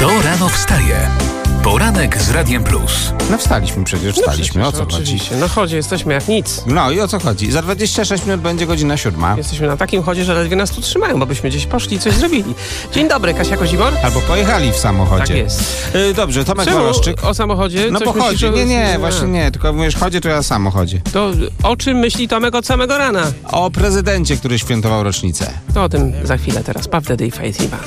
Kto rano wstaje? Poranek z Radiem Plus. No wstaliśmy przecież, o co chodzi? Oczywiście. No chodzie, jesteśmy jak nic. No i o co chodzi? Za 26 minut będzie godzina 7. Jesteśmy na takim chodzie, że ledwie nas tu trzymają, bo byśmy gdzieś poszli i coś zrobili. Dzień dobry, Kasia Kozibor. Albo pojechali w samochodzie. Tak jest. Dobrze, Tomek Czemu Woroszczyk. o samochodzie? No Coś bo myślisz chodzi. Nie, właśnie nie. Tylko mówisz chodzie, to ja samochodzie. To o czym myśli Tomek od samego rana? O prezydencie, który świętował rocznicę. To o tym za chwilę teraz. Puff Daddy i Faith Evans.